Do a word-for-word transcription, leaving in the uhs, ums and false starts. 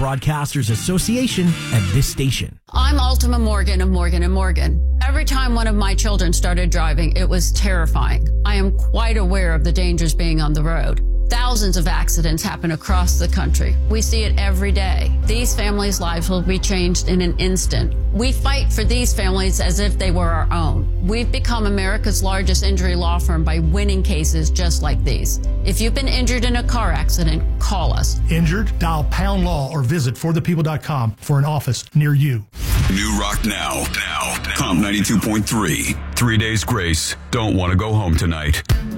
Broadcasters Association and this station. I'm Ultima Morgan of Morgan and Morgan. Every time one of my children started driving, it was terrifying. I am quite aware of the dangers being on the road. Thousands of accidents happen across the country. We see it every day. These families' lives will be changed in an instant. We fight for these families as if they were our own. We've become America's largest injury law firm by winning cases just like these. If you've been injured in a car accident, call us. Injured? Dial pound law or visit for the people dot com for an office near you. New Rock Now. Now. Comp ninety-two point three. Three days grace. Don't want to go home tonight.